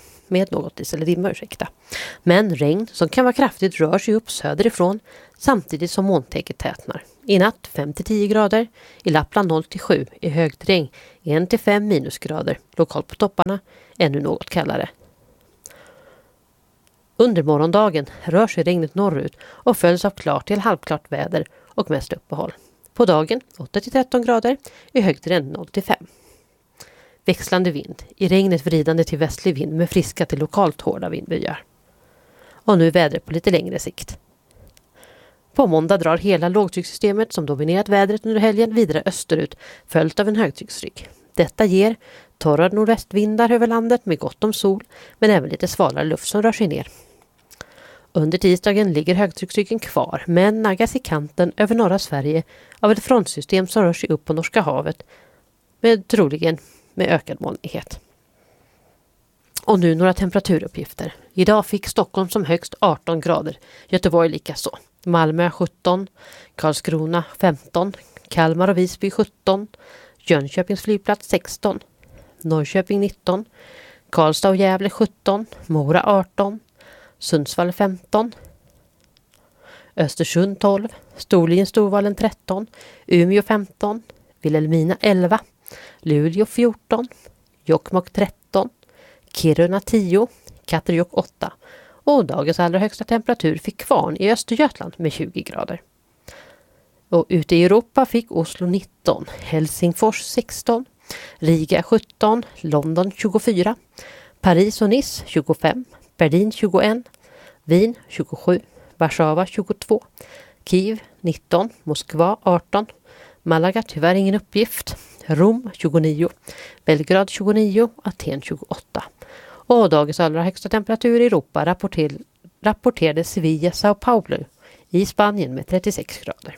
Men regn som kan vara kraftigt rör sig upp söderifrån samtidigt som molntäcket tätnar. I natt 5-10 grader, i Lappland 0-7, i högterräng 1-5 minusgrader, lokalt på topparna ännu något kallare. Under morgondagen rör sig regnet norrut och följs av klart till halvklart väder och mest uppehåll. På dagen 8-13 grader, i högterräng 0-5. Växlande vind, i regnet vridande till västlig vind med friska till lokalt hårda vindbyar. Och nu vädret på lite längre sikt. På måndag drar hela lågtryckssystemet som dominerat vädret under helgen vidare österut, följt av en högtrycksrygg. Detta ger torra nordvästvindar över landet med gott om sol, men även lite svalare luft som rör sig ner. Under tisdagen ligger högtrycksryggen kvar, men naggas i kanten över norra Sverige av ett frontsystem som rör sig upp på Norska havet, troligen med ökad molnighet. Och nu några temperaturuppgifter. Idag fick Stockholm som högst 18 grader, Göteborg likaså. Malmö 17, Karlskrona 15, Kalmar och Visby 17, Jönköpings flygplats 16, Norrköping 19, Karlstad och Gävle 17, Mora 18, Sundsvall 15, Östersund 12, Storvallen 13, Umeå 15, Vilhelmina 11, Luleå 14, Jokkmokk 13, Kiruna 10, Katterjåkk 8 och dagens allra högsta temperatur fick Kvarn i Östergötland med 20 grader. Och ute i Europa fick Oslo 19, Helsingfors 16, Riga 17, London 24, Paris och Nice 25, Berlin 21, Wien 27, Warszawa 22, Kiev 19, Moskva 18, Malaga tyvärr ingen uppgift, Rom 29, Belgrad 29, Aten 28. Och dagens allra högsta temperatur i Europa rapporterade Sevilla Sao Paulo i Spanien med 36 grader.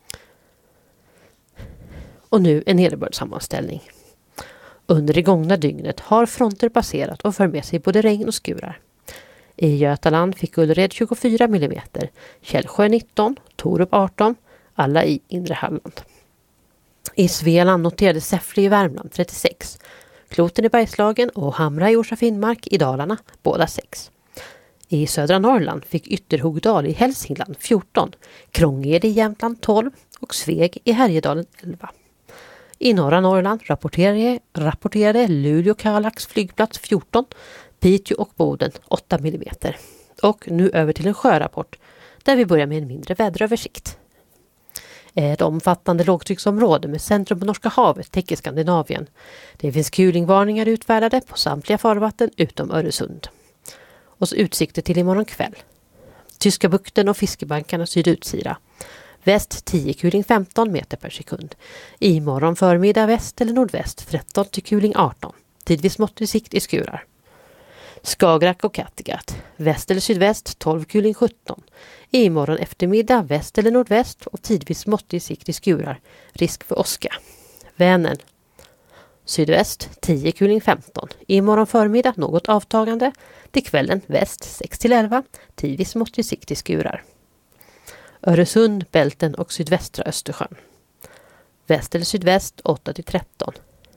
Och nu en nederbördssammanställning. Under det gångna dygnet har fronter passerat och för med sig både regn och skurar. I Götaland fick Ullared 24 mm, Källsjö 19, Torup 18, alla i inre Halland. I Svealand noterades Säffle i Värmland 36, Kloten i Bergslagen och Hamra i Orsa Finnmark i Dalarna, båda 6. I södra Norrland fick Ytterhogdal i Hälsingland 14, Krångede i Jämtland 12 och Sveg i Härjedalen 11. I norra Norrland rapporterade Luleå Kallax flygplats 14, Piteå och Boden 8 mm. Och nu över till en sjörapport där vi börjar med en mindre väderöversikt. Ett omfattande lågtrycksområde med centrum på Norska havet täcker Skandinavien. Det finns kulingvarningar utfärdade på samtliga farvatten utom Öresund. Och så utsikter till imorgon kväll. Tyska bukten och fiskebankarna sydutsida. Väst 10 kuling 15 meter per sekund. Imorgon förmiddag väst eller nordväst 13 till kuling 18. Tidvis måttlig sikt i skurar. Skagerrak och Kattegatt. Väst eller sydväst 12 kuling 17. Imorgon eftermiddag väst eller nordväst och tidvis måttlig sikt i skurar. Risk för åska. Vänern. Sydväst 10 kuling 15. Imorgon förmiddag något avtagande. Till kvällen väst 6 till 11. Tidvis måttlig sikt i skurar. Öresund, Bälten och sydvästra Östersjön. Väst eller sydväst 8 till 13.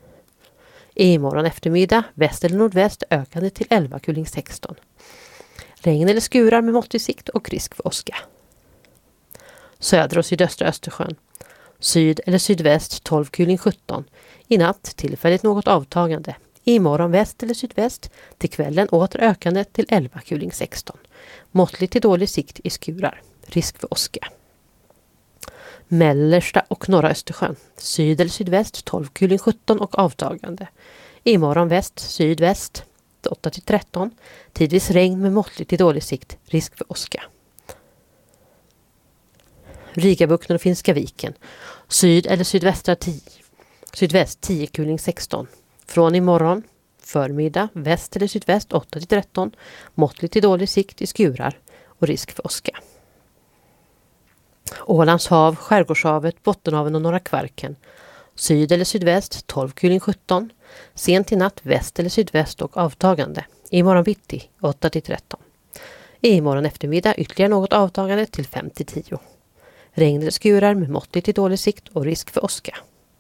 Imorgon eftermiddag väst eller nordväst ökande till 11 kuling 16. Regn eller skurar med måttlig sikt och risk för åska. Södra och sydöstra Östersjön. Syd eller sydväst 12 kuling 17. I natt tillfälligt något avtagande. Imorgon väst eller sydväst. Till kvällen åter ökande till 11 kuling 16. Måttlig till dålig sikt i skurar. Risk för åska. Mellersta och norra Östersjön. Syd eller sydväst 12 kuling 17 och avtagande. Imorgon väst, sydväst 8 till 13. Tidvis regn med måttlig till dålig sikt. Risk för åska. Rigabukten och Finska viken. Syd eller sydvästra 10. Sydväst 10 kuling 16. Från imorgon förmiddag väst eller sydväst 8 till 13. Måttlig till dålig sikt i skurar. och risk för åska. Ålands hav, Skärgårdshavet, Bottenhaven och Norra Kvarken. Syd eller sydväst 12 kuling 17. Sent i natt väst eller sydväst och avtagande. Imorgon bitti 8-13. Imorgon eftermiddag ytterligare något avtagande till 5-10. Regn eller skurar med måttlig till dålig sikt och risk för åska.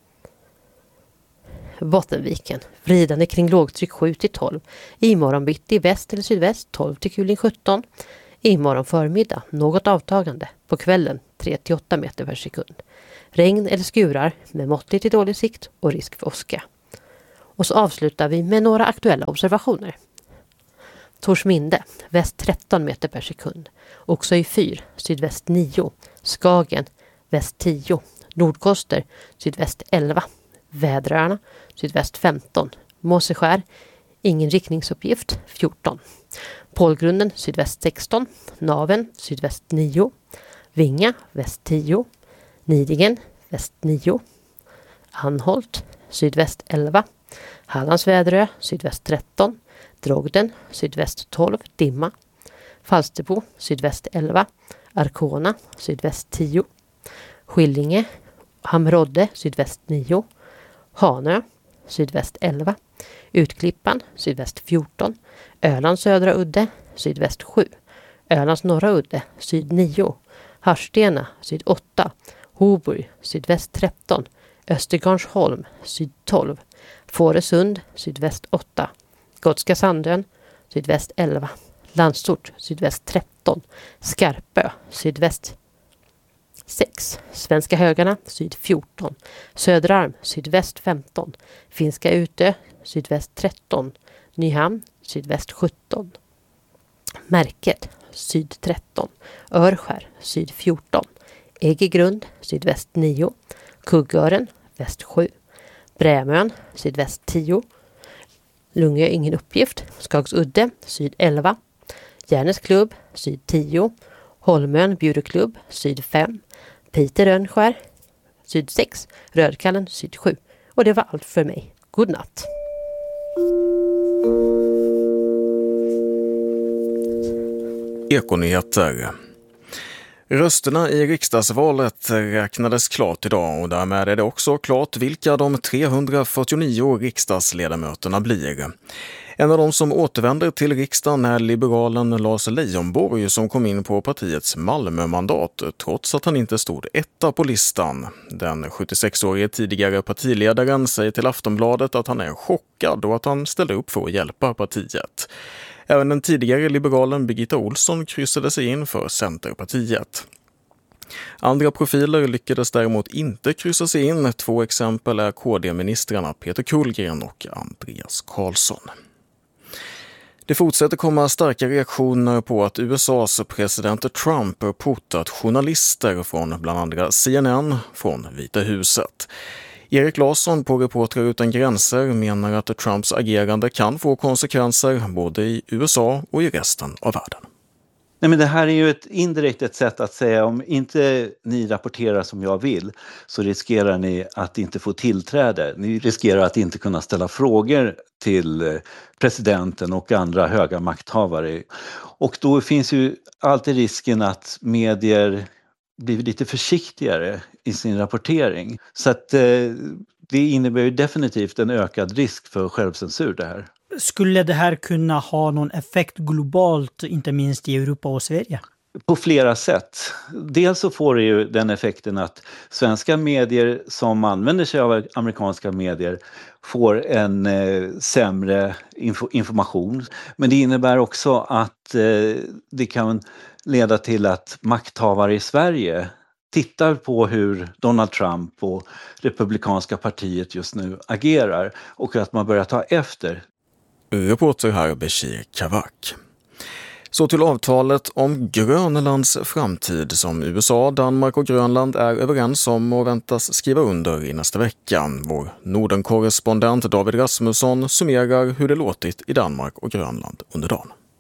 Bottenviken, vridande kring lågtryck 7-12. Imorgon bitti väst eller sydväst 12 till kuling 17. Imorgon förmiddag något avtagande. På kvällen 3-8 meter per sekund. Regn eller skurar med måttlig till dålig sikt och risk för åska. Och så avslutar vi med några aktuella observationer. Torsminde, väst 13 meter per sekund. Oxöj 4, sydväst 9. Skagen, väst 10. Nordkoster, sydväst 11. Väderöarna, sydväst 15. Måseskär, ingen riktningsuppgift, 14. Pålgrunden, sydväst 16. Naven, sydväst 9. Vinga, väst 10. Nidingen, väst 9. Anholt, sydväst 11. Hallands Väderö, sydväst 13. Drogden, sydväst 12, dimma. Falsterbo, sydväst 11. Arkona, sydväst 10. Skillinge, Hamrodde, sydväst 9. Hanö, sydväst 11. Utklippan, sydväst 14. Ölands södra udde, sydväst 7. Ölands norra udde, syd 9. Harstena, syd 8. Hoburg, sydväst 13. Östergarnsholm, syd 12. Fåresund, sydväst 8. Gotska Sandön, sydväst 11. Landsort, sydväst 13. Skarpö, sydväst 6. Svenska Högarna, syd 14. Söderarm, sydväst 15. Finska Utö, sydväst 13. Nyhamn, sydväst 17. Märket, syd 13. Örskär, syd 14. Egegrund, sydväst 9. Kuggören, väst 7. Brämön, sydväst 10. Lungö, ingen uppgift. Skagsudde, syd 11. Järnäs klubb, syd 10. Holmön, Bjurklubb, syd 5. Piter Rönnskär, syd 6. Rödkallen, syd 7. Och det var allt för mig. God natt. Ekonyheter. Rösterna i riksdagsvalet räknades klart idag och därmed är det också klart vilka de 349 riksdagsledamöterna blir. En av de som återvänder till riksdagen är liberalen Lars Leijonborg som kom in på partiets Malmömandat trots att han inte stod etta på listan. Den 76-årige tidigare partiledaren säger till Aftonbladet att han är chockad och att han ställde upp för att hjälpa partiet. Även den tidigare liberalen Birgitta Olsson kryssade sig in för Centerpartiet. Andra profiler lyckades däremot inte kryssa sig in. 2 exempel är KD-ministrarna Peter Kullgren och Andreas Karlsson. Det fortsätter komma starka reaktioner på att USAs president Trump portat journalister från bland andra CNN från Vita huset. Erik Larsson på Reportrar utan gränser menar att Trumps agerande kan få konsekvenser både i USA och i resten av världen. Nej, men det här är ju ett sätt att säga om inte ni rapporterar som jag vill så riskerar ni att inte få tillträde. Ni riskerar att inte kunna ställa frågor till presidenten och andra höga makthavare. Och då finns ju alltid risken att medier blir lite försiktigare i sin rapportering. Så att det innebär ju definitivt en ökad risk för självcensur det här. Skulle det här kunna ha någon effekt globalt, inte minst i Europa och Sverige? På flera sätt. Dels så får det ju den effekten att svenska medier som använder sig av amerikanska medier får en sämre information. Men det innebär också att det kan leda till att makthavare i Sverige tittar på hur Donald Trump och Republikanska partiet just nu agerar och att man börjar ta efter. Reporter här Bashir Kavak. Så till avtalet om Grönlands framtid som USA, Danmark och Grönland är överens om och väntas skriva under i nästa vecka. Vår Norden-korrespondent David Rasmusson summerar hur det låtit i Danmark och Grönland under dagen.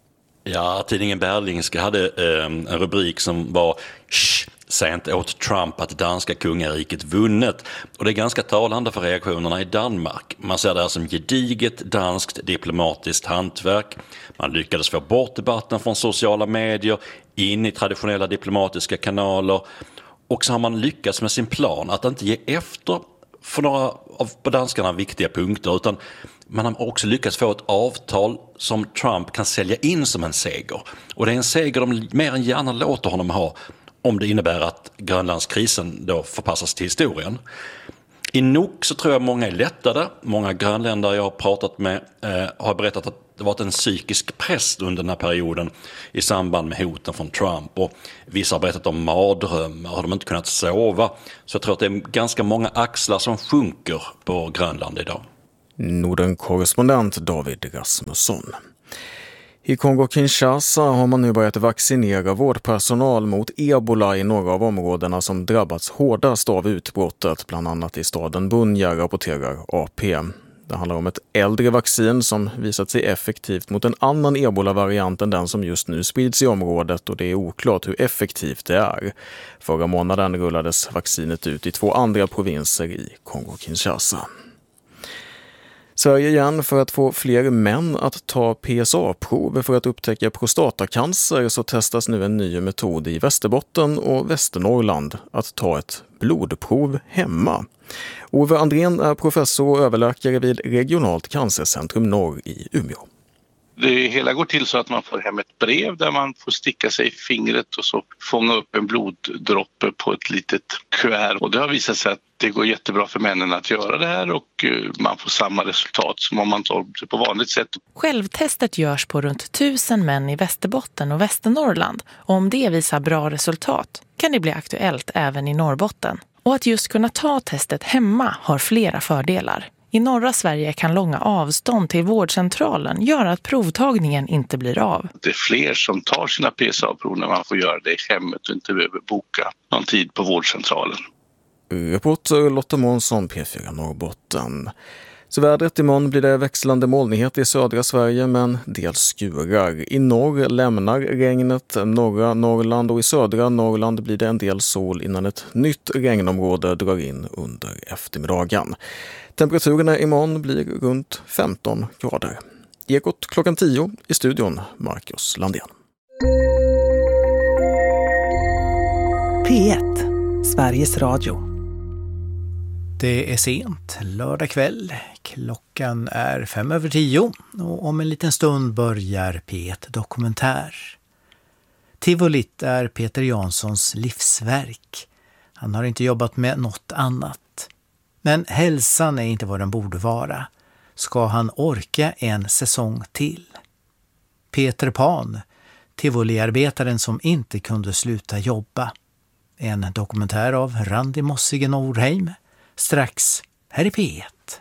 Ja, tidningen Berlingske hade en rubrik som var säg inte åt Trump att danska kungariket vunnet. Och det är ganska talande för reaktionerna i Danmark. Man ser det här som gediget danskt diplomatiskt hantverk. Man lyckades få bort debatten från sociala medier, in i traditionella diplomatiska kanaler. Och så har man lyckats med sin plan att inte ge efter för några av på danskarna viktiga punkter, utan man har också lyckats få ett avtal som Trump kan sälja in som en seger. Och det är en seger de mer än gärna låter honom ha, om det innebär att Grönlandskrisen då förpassas till historien. I Nuuk så tror jag många är lättade. Många grönländare jag har pratat med har berättat att det varit en psykisk press under den här perioden i samband med hoten från Trump. Och vissa har berättat om mardrömmar, har de inte kunnat sova. Så jag tror att det är ganska många axlar som sjunker på Grönland idag. Norden-korrespondent David Rasmusson. I Kongo-Kinshasa har man nu börjat vaccinera vårdpersonal mot ebola i några av områdena som drabbats hårdast av utbrottet, bland annat i staden Bunia, rapporterar AP. Det handlar om ett äldre vaccin som visat sig effektivt mot en annan ebola-variant än den som just nu sprids i området, och det är oklart hur effektivt det är. Förra månaden rullades vaccinet ut i 2 andra provinser i Kongo-Kinshasa. Sverige igen för att få fler män att ta PSA-prov för att upptäcka prostatacancer, så testas nu en ny metod i Västerbotten och Västernorrland att ta ett blodprov hemma. Ove Andrén är professor och överläkare vid Regionalt cancercentrum Norr i Umeå. Det hela går till så att man får hem ett brev där man får sticka sig i fingret och så fånga upp en bloddroppe på ett litet kuvert. Och det har visat sig att det går jättebra för männen att göra det här, och man får samma resultat som om man tar det på vanligt sätt. Självtestet görs på runt 1000 män i Västerbotten och Västernorrland. Och om det visar bra resultat kan det bli aktuellt även i Norrbotten. Och att just kunna ta testet hemma har flera fördelar. I norra Sverige kan långa avstånd till vårdcentralen göra att provtagningen inte blir av. Det är fler som tar sina PSA-prov när man får göra det i hemmet och inte behöver boka någon tid på vårdcentralen. Reporter Lotta Månsson, P4 Norrbotten. Så vädret imorgon blir det växlande molnighet i södra Sverige, men dels skurar. I norr lämnar regnet norra Norrland, och i södra Norrland blir det en del sol innan ett nytt regnområde drar in under eftermiddagen. Temperaturerna imorgon blir runt 15 grader. Ekot klockan 10 i studion, Marcus Landén. P1, Sveriges Radio. Det är sent, lördag kväll. Klockan är 5:10 och om en liten stund börjar P1 Dokumentär. Tivolit är Peter Janssons livsverk. Han har inte jobbat med något annat. Men hälsan är inte vad den borde vara. Ska han orka en säsong till? Peter Pan, tivoliarbetaren som inte kunde sluta jobba. En dokumentär av Randi Mossige Nordheim. Strax här i P1.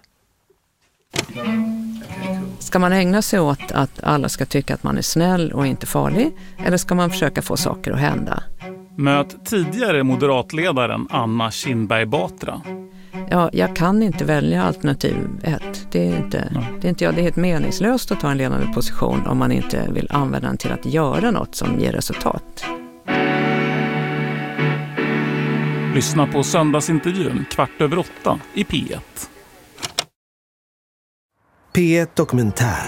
Ska man ägna sig åt att alla ska tycka att man är snäll och inte farlig, eller ska man försöka få saker att hända? Möt tidigare moderatledaren Anna Kinberg Batra. Ja, jag kan inte välja alternativ 1. Det är inte jag. Det är helt meningslöst att ta en ledande position om man inte vill använda den till att göra något som ger resultat. Lyssna på söndagsintervjun 7:15 i P1. P1 Dokumentär.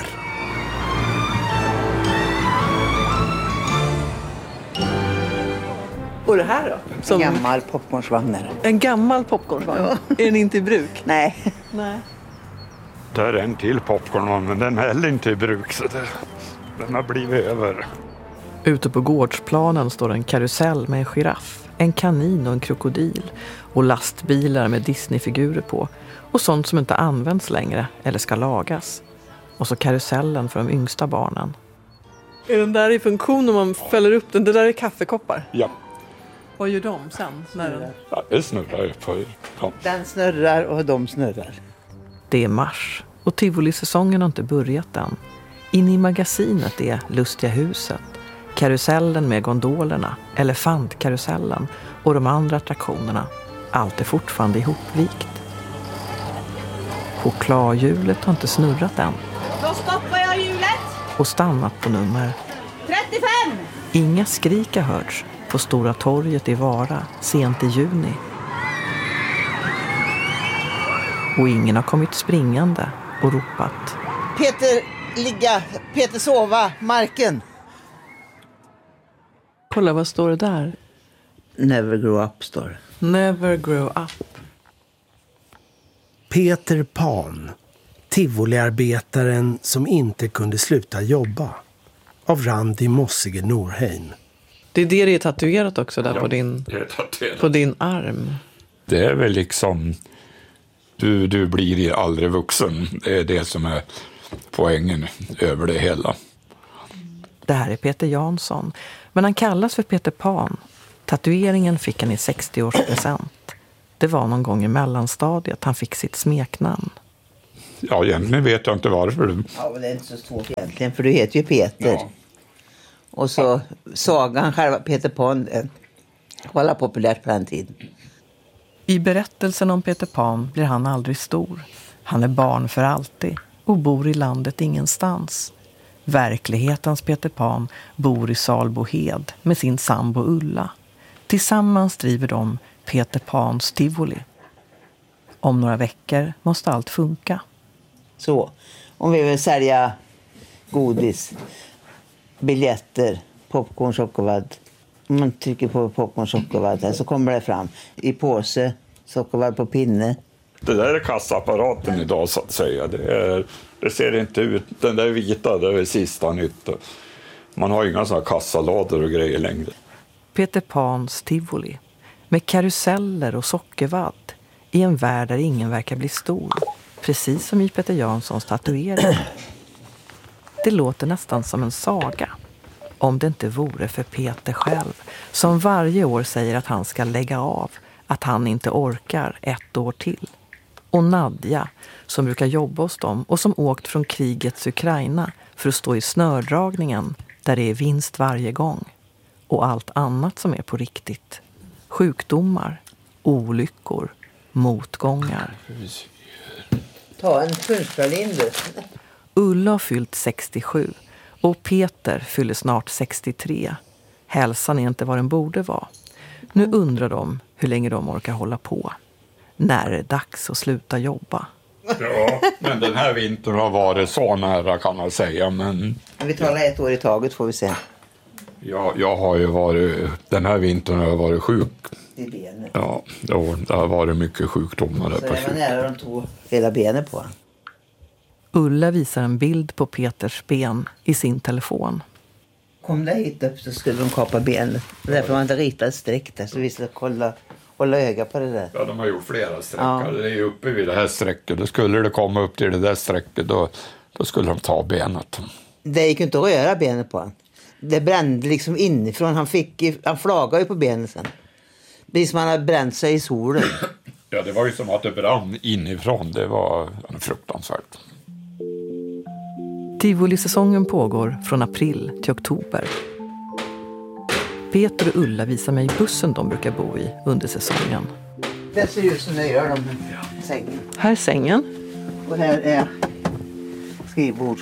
Och det här då? Som en gammal popcornsvagn. En gammal popcornsvagn? Ja. Är den inte i bruk? Nej. Nej. Där är en till popcorn, men den är heller inte i bruk, så den har blivit över. Ute på gårdsplanen står en karusell med en giraff, en kanin och en krokodil och lastbilar med Disney-figurer på och sånt som inte används längre eller ska lagas. Och så karusellen för de yngsta barnen. Är den där i funktion om man fäller upp den? Det där är kaffekoppar? Ja. Vad gör de sen? När Ja, det snurrar på. Ja. Den snurrar och de snurrar. Det är mars och tivolisäsongen har inte börjat än. In i magasinet är Lustiga huset, karusellen med gondolerna, elefantkarusellen och de andra attraktionerna. Allt är fortfarande ihopvikt. Chokladhjulet har inte snurrat än. Då stoppar jag hjulet. Och stannat på nummer 35! Inga skrik har hörts på Stora torget i Vara sent i juni. Och ingen har kommit springande och ropat. Peter ligga, Peter sova, marken. Kolla, vad står det där? Never grow up står det. Never grow up. Peter Pan, tivoliarbetaren som inte kunde sluta jobba. Av Randi Mossige Norheim. Det är det är tatuerat också där på din arm. Det är väl liksom, du blir aldrig vuxen. Det är det som är poängen över det hela. Det här är Peter Jansson, men han kallas för Peter Pan. Tatueringen fick han i 60-årspresent. Det var någon gång i mellanstadiet han fick sitt smeknamn. Ja, egentligen vet jag inte varför. Ja, det är inte så svårt egentligen, för du heter ju Peter. Ja. Och så sagan själva, Peter Pan, var populärt på den tiden. I berättelsen om Peter Pan blir han aldrig stor. Han är barn för alltid och bor i landet ingenstans. Verklighetens Peter Pan bor i Salbohed med sin sambo Ulla. Tillsammans driver de Peter Pans tivoli. Om några veckor måste allt funka. Så, om vi vill sälja godis, biljetter, popcorn, sockervadd. Om man trycker på popcorn, sockervadd så kommer det fram i påse, sockervadd på pinne. Det där är kassaapparaten idag så att säga. Det ser inte ut, den där vita, det är sista nytt. Man har inga sådana kassalador och grejer längre. Peter Pans tivoli med karuseller och sockervadd i en värld där ingen verkar bli stor. Precis som i Peter Janssons tatuering. Det låter nästan som en saga. Om det inte vore för Peter själv, som varje år säger att han ska lägga av, att han inte orkar 1 år till. Och Nadja, som brukar jobba hos dem och som åkt från krigets Ukraina för att stå i snördragningen där det är vinst varje gång. Och allt annat som är på riktigt. Sjukdomar, olyckor, motgångar. Ta en punschpralin du. Ulla har fyllt 67 och Peter fyller snart 63. Hälsan är inte vad den borde vara. Nu undrar de hur länge de orkar hålla på. När är det dags att sluta jobba? Ja, men den här vintern har varit så nära kan man säga. Men vi talar 1 år i taget får vi se. Jag har ju varit, den här vintern har jag varit sjuk. I benet? Ja, det har varit mycket sjukdomar. Så det var nära de tog hela benet på. Ulla visar en bild på Peters ben i sin telefon. Kom där hit upp så skulle de kapa benet. Därför man inte ritat ett streck där så vi ska hålla öga på det där. Ja, de har gjort flera streck. Ja. Det är uppe vid det här strecket. Då skulle det komma upp till det där strecket då skulle de ta benet. Det gick inte att röra benet på han. Det brände liksom inifrån. Han flagade ju på benet sen. Precis som han hade bränt sig i solen. Ja, det var ju som att det brann inifrån. Det var fruktansvärt. Tivoli-säsongen pågår från april till oktober. Peter och Ulla visar mig bussen de brukar bo i under säsongen. Det ser ut som det gör de sängen. Här är sängen. Och här är skrivbord.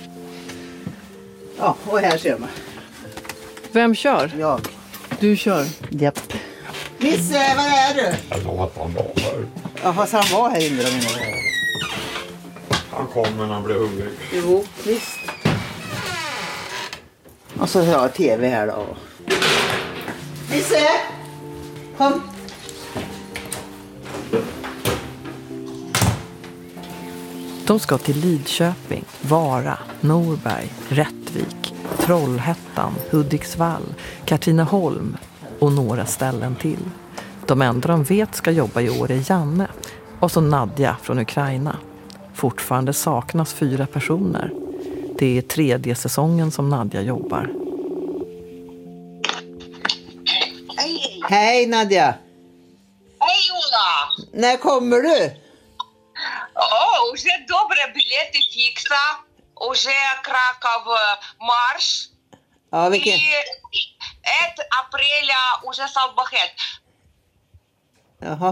Ja, och här ser man. Vem kör? Jag. Du kör? Japp. Nisse, var är du? Jag sa att han var här. Jaha, så han var här inne då? Han kom när han blev hungrig. Jo, visst. Och så har jag tv här då. Nisse! Kom! De ska till Lidköping, Vara, Norberg, Rättvik, Trollhättan, Hudiksvall, Katrineholm och några ställen till. De enda de vet ska jobba i år är Janne och så Nadja från Ukraina. Fortfarande saknas 4 personer. Det är 3:e säsongen som Nadja jobbar. Hej Nadja! Hej Ola! När kommer du? Уже добре билеты фикса. Уже Краков марш. Ja, vilken? И 1 апреля уже Салбахет. Jaha.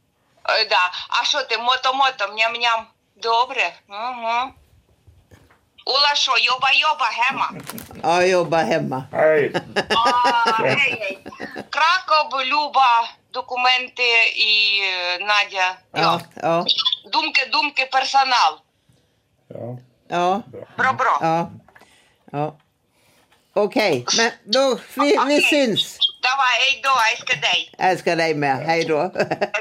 Да. А що ти? Мото-мото, ням-ням. Добре. Угу. Ulla, så jobba hemma. Ja, jobba hemma. Hej! Hej. Krakow, Luba, dokumenty i Nadia. Ja. Dumke personal. Ja. Bra. Ja. Okej, men då vi syns. Давай, hej då, älskar dig. Älskar dig med, hej då.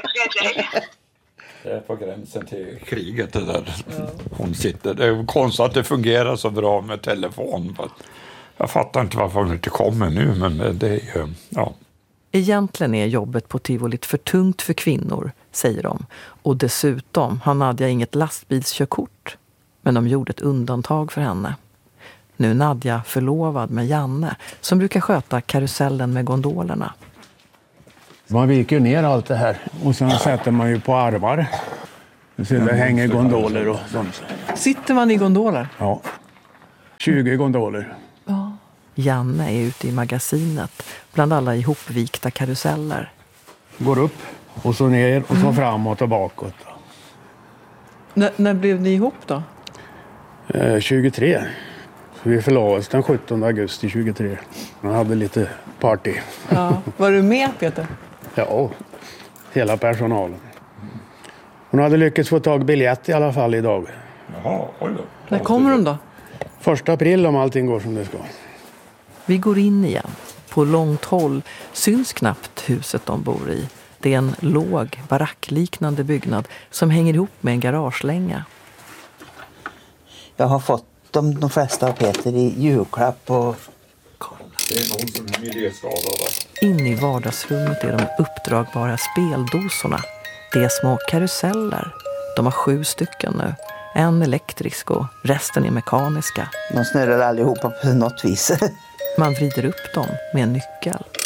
Det är på gränsen till kriget det där. Hon sitter. Det är konstigt att det fungerar så bra med telefon. Jag fattar inte varför hon inte kommer nu, men det är ju, ja. Egentligen är jobbet på tivolit för tungt för kvinnor, säger de. Och dessutom har Nadia inget lastbilskörkort. Men de gjorde ett undantag för henne. Nu är Nadia förlovad med Janne som brukar sköta karusellen med gondolerna. Man viker ner allt det här och sen sätter man ju på arvar. Så det hänger gondoler och sånt. Sitter man i gondoler? Ja, 20 gondoler. Ja. Janne är ute i magasinet bland alla ihopvikta karuseller. Går upp och så ner och så framåt och bakåt. När blev ni ihop då? 23. Så vi förlade oss den 17 augusti 23. Man hade lite party. Ja. Var du med, Peter? Ja, hela personalen. Hon hade lyckats få tag biljett i alla fall idag. Jaha, oj då. När kommer de då? 1 april om allting går som det ska. Vi går in igen. På långt håll syns knappt huset de bor i. Det är en låg, barackliknande byggnad som hänger ihop med en garagelänga. Jag har fått de flesta av Peter i julklapp och... Det är någon som är miljöskadad. In i vardagsrummet är de uppdragbara speldosorna. Det är små karuseller. De har 7 stycken nu. En elektrisk och resten är mekaniska. De snurrar allihopa på något vis. Man vrider upp dem med en nyckel.